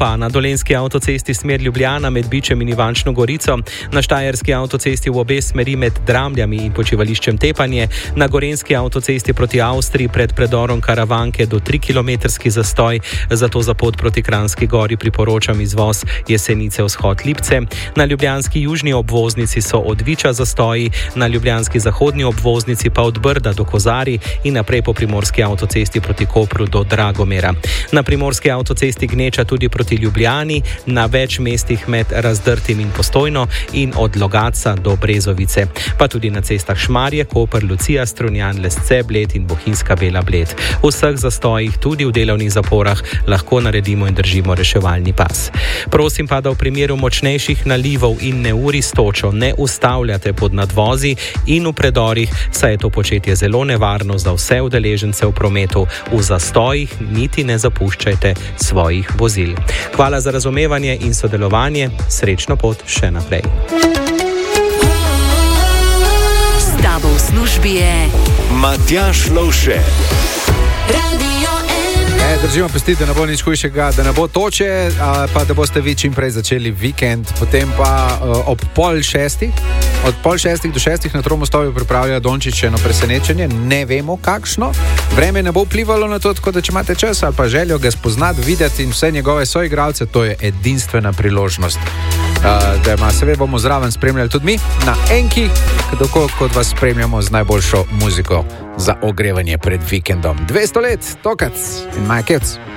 pa na Dolenjski avtocesti smer Ljubljana med Bičem in Ivančno Gorico, na Štajerski avtocesti v obe smeri med Dramljami in počivališčem Tepanje, na Gorenjski avtocesti proti Avstriji pred predorom Karavanke do 3-kilometrski zastoj, zato za pot proti Kranjski Gori priporočam izvoz Jesenice vzhod Lipce, na ljubljanski južni obvoznici so od Viča zastoji, na ljubljanski zahodni obvoznici pa od Brda do Kozari in naprej po primorski avtocesti proti Kopru do Dragomera. Na primorski avtocesti gneča tudi proti Ljubljani, na več mestih med Razdrtim in Postojno in od Logatca do Brezovice, pa tudi na cestah Šmarje, Koper, Lucija, Strunjan, Lesce, Bled in Bohinjska Bela Bled. V vseh zastojih, tudi v delovnih zaporah, lahko naredimo in držimo reševalni pas. Prosim pa, da v primeru močnejših nalivov in neurij s točo ne ustavljate pod nadvozi in v predorih, saj je to početje zelo nevarno za vse udeležence v prometu. V zastojih niti ne zapuščajte svojih vozil. Hvala za razumevanje in sodelovanje. Srečno pot še naprej. S tabo v službi je Matjaž Lovše. Držimo pesti, da ne bo nič hujšega, da ne bo toče, pa da boste vi čim prej začeli vikend. Potem pa ob 5:30, od 5:30 do 6 na Tromostovju pripravlja Dončić eno presenečenje, ne vemo kakšno. Vreme ne bo vplivalo na to, tako da če imate čas ali pa željo ga spoznati, videti in vse njegove soigralce, to je edinstvena priložnost. Da ima seveda bomo zraven spremljali tudi mi na Enki, kot vas spremljamo z najboljšo muziko za ogrevanje pred vikendom. 200 let, Tokac in Mike Kids.